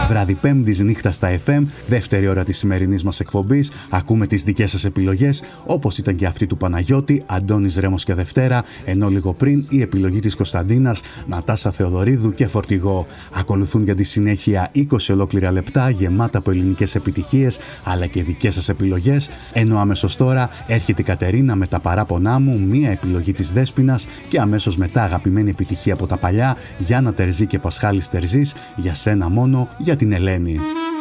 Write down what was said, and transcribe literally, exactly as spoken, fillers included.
Βράδυ Πέμπτης, νύχτα στα εφ εμ, δεύτερη ώρα της σημερινής μας εκπομπής. Ακούμε τις δικές σας επιλογές, όπως ήταν και αυτή του Παναγιώτη, Αντώνης Ρέμος και Δευτέρα, ενώ λίγο πριν η επιλογή της Κωνσταντίνας, Νατάσα Θεοδωρίδου και Φορτηγό. Ακολουθούν για τη συνέχεια είκοσι ολόκληρα λεπτά γεμάτα από ελληνικές επιτυχίες, αλλά και δικές σας επιλογές, ενώ αμέσως τώρα έρχεται η Κατερίνα με τα παράπονά μου, μία επιλογή της Δέσποινας και αμέσως μετά αγαπημένη επιτυχία από τα παλιά, Γιάννα Τερζή και Πασχάλης Τερζής, για σένα μόνο, για την Ελένη.